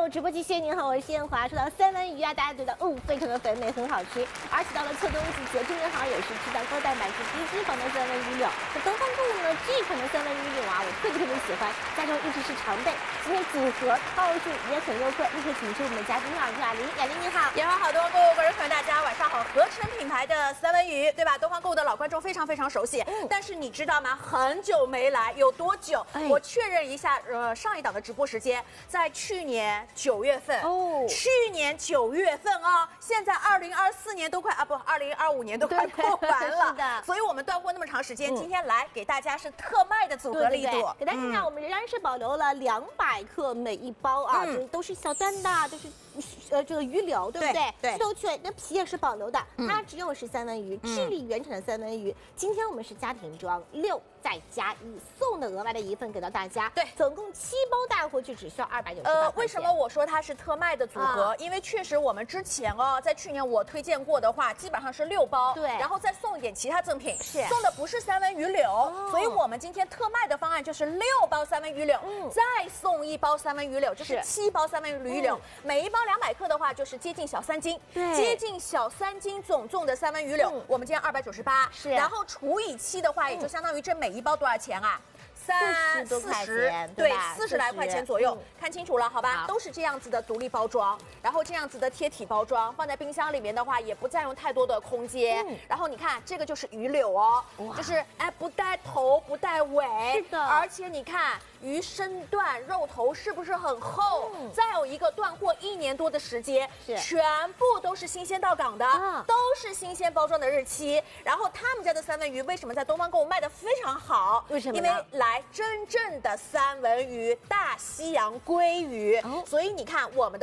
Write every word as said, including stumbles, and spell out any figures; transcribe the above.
直播机谢谢您好，我是谢艳华。说到三文鱼啊，大家觉得哦非常的肥美，很好吃。而且到了秋冬季节，今年好像也是吃到高蛋白质、低脂肪的三文鱼柳。那东方购物呢这一款的三文鱼柳啊，我特别特别喜欢，加州一直是常备。今天组合套数也很优惠，立刻请出我们的嘉宾啊，雅玲，雅玲你好。 也好，好东方购物观众朋友大家晚上好。合成品牌的三文鱼，对吧？东方购物的老观众非常非常熟悉。嗯、但是你知道吗？很久没来，有多久？哎、我确认一下，呃，上一档的直播时间在去年九月份。哦。去年九月份哦，现在二零二四年都快啊不，二零二五年都快过完了。 是的。 所以我们断货那么长时间，嗯、今天来给大家是特卖的组合力度。 对对对给大家看看，嗯、我们仍然是保留了两百克每一包啊，嗯、都是小段的，都是。呃，这个鱼柳对不对？ 对， 去头去尾，那皮也是保留的。嗯、它只有是三文鱼，智利原产的三文鱼。嗯、今天我们是家庭装六再加一送的额外的一份给到大家。 对， 总共七包大货就只需要二百九十八。 呃，为什么我说它是特卖的组合？啊、因为确实我们之前哦，在去年我推荐过的话，基本上是六包， 对， 然后再送一点其他赠品， 是送的不是三文鱼柳，哦、所以我们今天特卖的方案就是六包三文鱼柳，嗯、再送一包三文鱼柳，就是七包三文鱼柳，嗯、每一包两百克的话就是接近小三斤， 对， 接近小三斤总重的三文鱼柳，嗯、我们今天二百九十八， 是， 然后除以七的话，也就相当于这每一包多少钱啊？ 三四十， 对，四十来块钱左右， 嗯、 看清楚了，好吧？ 好都是这样子的独立包装，然后这样子的贴体包装，放在冰箱里面的话，也不占用太多的空间。嗯、然后你看，这个就是鱼柳哦，就是哎不带头不带尾， 是的， 而且你看鱼身段肉头是不是很厚？嗯、再有一个断货一年多的时间，全部都是新鲜到港的，啊、都是新鲜包装的日期。然后他们家的三文鱼为什么在东方购物卖的非常好？ 为什么？ 因为来真正的三文鱼，大西洋鲑鱼，哦、所以你看我们的。